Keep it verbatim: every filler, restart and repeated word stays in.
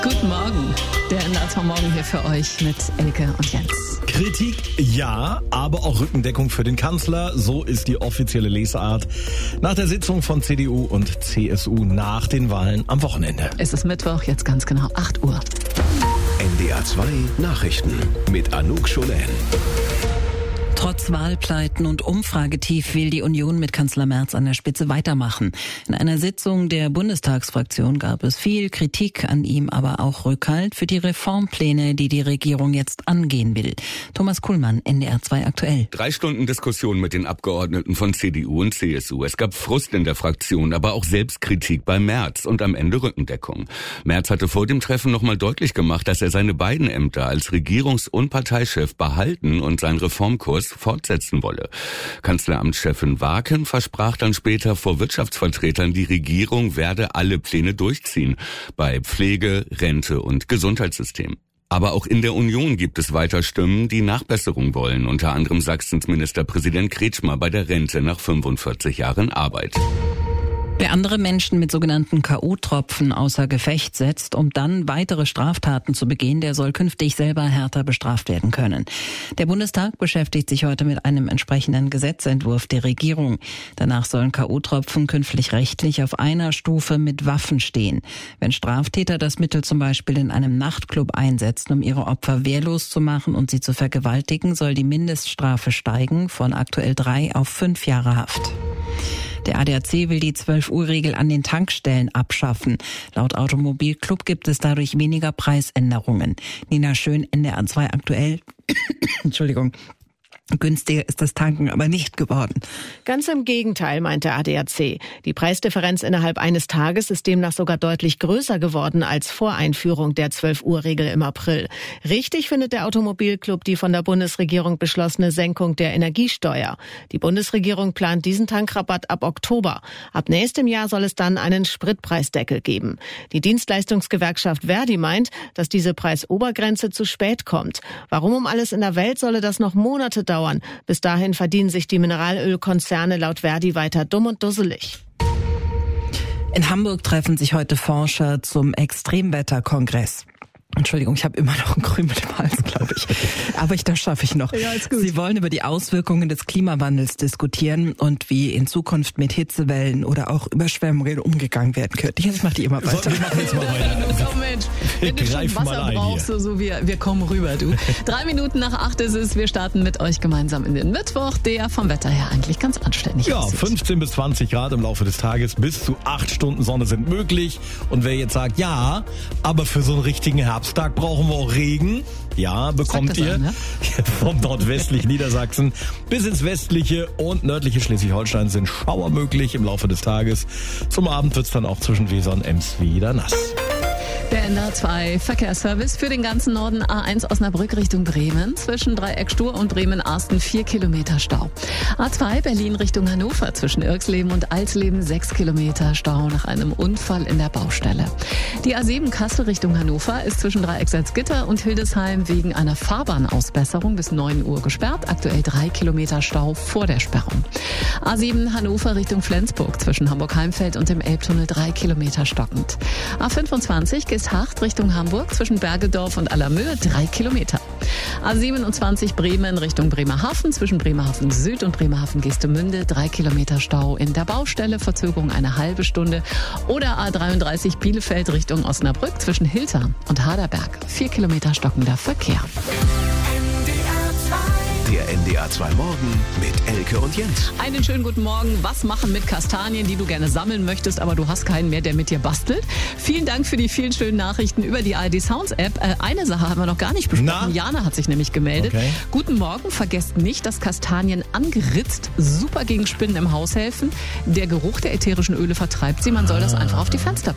Guten Morgen, der N D R zwei Morgen hier für euch mit Elke und Jens. Kritik ja, aber auch Rückendeckung für den Kanzler. So ist die offizielle Lesart nach der Sitzung von C D U und C S U nach den Wahlen am Wochenende. Es ist Mittwoch, jetzt ganz genau acht Uhr. N D R zwei Nachrichten mit Anouk Scholen. Trotz Wahlpleiten und Umfragetief will die Union mit Kanzler Merz an der Spitze weitermachen. In einer Sitzung der Bundestagsfraktion gab es viel Kritik an ihm, aber auch Rückhalt für die Reformpläne, die die Regierung jetzt angehen will. Thomas Kuhlmann, N D R zwei aktuell. Drei Stunden Diskussion mit den Abgeordneten von C D U und C S U. Es gab Frust in der Fraktion, aber auch Selbstkritik bei Merz und am Ende Rückendeckung. Merz hatte vor dem Treffen nochmal deutlich gemacht, dass er seine beiden Ämter als Regierungs- und Parteichef behalten und seinen Reformkurs fortsetzen wolle. Kanzleramtschefin Waken versprach dann später vor Wirtschaftsvertretern, die Regierung werde alle Pläne durchziehen, bei Pflege, Rente und Gesundheitssystem. Aber auch in der Union gibt es weiter Stimmen, die Nachbesserung wollen, unter anderem Sachsens Ministerpräsident Kretschmer bei der Rente nach fünfundvierzig Jahren Arbeit. Wer andere Menschen mit sogenannten K O-Tropfen außer Gefecht setzt, um dann weitere Straftaten zu begehen, der soll künftig selber härter bestraft werden können. Der Bundestag beschäftigt sich heute mit einem entsprechenden Gesetzentwurf der Regierung. Danach sollen K O-Tropfen künftig rechtlich auf einer Stufe mit Waffen stehen. Wenn Straftäter das Mittel zum Beispiel in einem Nachtclub einsetzen, um ihre Opfer wehrlos zu machen und sie zu vergewaltigen, soll die Mindeststrafe steigen von aktuell drei auf fünf Jahre Haft. Der A D A C will die zwölf Uhr Regel an den Tankstellen abschaffen. Laut Automobilclub gibt es dadurch weniger Preisänderungen. Nina Schön, N D R zwei aktuell. Entschuldigung. Günstiger ist das Tanken aber nicht geworden. Ganz im Gegenteil, meint der A D A C. Die Preisdifferenz innerhalb eines Tages ist demnach sogar deutlich größer geworden als vor Einführung der zwölf Uhr Regel im April. Richtig findet der Automobilclub die von der Bundesregierung beschlossene Senkung der Energiesteuer. Die Bundesregierung plant diesen Tankrabatt ab Oktober. Ab nächstem Jahr soll es dann einen Spritpreisdeckel geben. Die Dienstleistungsgewerkschaft Verdi meint, dass diese Preisobergrenze zu spät kommt. Warum um alles in der Welt solle das noch Monate dauern? Bis dahin verdienen sich die Mineralölkonzerne laut Verdi weiter dumm und dusselig. In Hamburg treffen sich heute Forscher zum Extremwetterkongress. Entschuldigung, ich habe immer noch ein Krümel im Hals, glaube ich. Aber ich, das schaffe ich noch. Ja, ist gut. Sie wollen über die Auswirkungen des Klimawandels diskutieren und wie in Zukunft mit Hitzewellen oder auch Überschwemmungen umgegangen werden könnte. Jetzt macht die immer weiter. So, ich mach jetzt mal weiter. Komm, Mensch, wenn du schon Wasser brauchst, so, so wir, wir kommen rüber, du. Drei Minuten nach acht ist es. Wir starten mit euch gemeinsam in den Mittwoch, der vom Wetter her eigentlich ganz anständig Ja, aussieht. fünfzehn bis zwanzig Grad im Laufe des Tages, bis zu acht Stunden Sonne sind möglich. Und wer jetzt sagt, ja, aber für so einen richtigen Herbsttag brauchen wir auch Regen. Ja, bekommt ihr an, ne? vom nordwestlichen Niedersachsen bis ins westliche und nördliche Schleswig-Holstein sind Schauer möglich im Laufe des Tages. Zum Abend wird's dann auch zwischen Weser und Ems wieder nass. Der N D R zwei Verkehrsservice für den ganzen Norden. A eins Osnabrück Richtung Bremen. Zwischen Dreieck Stur und Bremen-Arsten vier Kilometer Stau. A zwei Berlin Richtung Hannover. Zwischen Irxleben und Alsleben sechs Kilometer Stau nach einem Unfall in der Baustelle. Die A sieben Kassel Richtung Hannover ist zwischen Dreieck Salzgitter und Hildesheim wegen einer Fahrbahnausbesserung bis neun Uhr gesperrt. Aktuell drei Kilometer Stau vor der Sperrung. A sieben Hannover Richtung Flensburg. Zwischen Hamburg-Heimfeld und dem Elbtunnel drei Kilometer stockend. A fünfundzwanzig Geesthacht Richtung Hamburg zwischen Bergedorf und Allermöhe drei Kilometer. A siebenundzwanzig Bremen Richtung Bremerhaven zwischen Bremerhaven Süd und Bremerhaven Geestemünde drei Kilometer Stau in der Baustelle, Verzögerung eine halbe Stunde. Oder A dreiunddreißig Bielefeld Richtung Osnabrück zwischen Hiltern und Haderberg vier Kilometer stockender Verkehr. Der N D R zwei Morgen mit Elke und Jens. Einen schönen guten Morgen. Was machen mit Kastanien, die du gerne sammeln möchtest, aber du hast keinen mehr, der mit dir bastelt? Vielen Dank für die vielen schönen Nachrichten über die A R D Sounds App. Äh, eine Sache haben wir noch gar nicht besprochen. Na? Jana hat sich nämlich gemeldet. Okay. Guten Morgen. Vergesst nicht, dass Kastanien angeritzt super gegen Spinnen im Haus helfen. Der Geruch der ätherischen Öle vertreibt sie. Man soll das einfach auf die Fenster